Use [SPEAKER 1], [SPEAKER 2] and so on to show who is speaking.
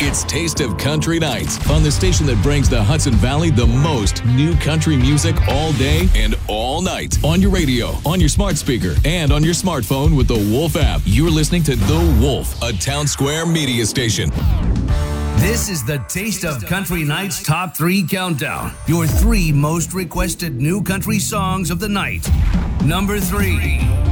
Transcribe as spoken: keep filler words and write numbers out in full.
[SPEAKER 1] It's Taste of Country Nights on the station that brings the Hudson Valley the most new country music all day and all night. On your radio, on your smart speaker, and on your smartphone with the Wolf app. You're listening to The Wolf, a Town Square media station.
[SPEAKER 2] This is the Taste of Country Nights Top three Countdown. Your three most requested new country songs of the night. Number three.